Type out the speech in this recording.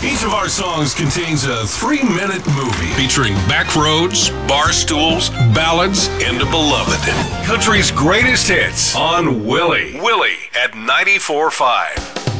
Each of our songs contains a 3-minute movie featuring backroads, bar stools, ballads, and a beloved. Country's greatest hits on Willie. Willie at 94.5.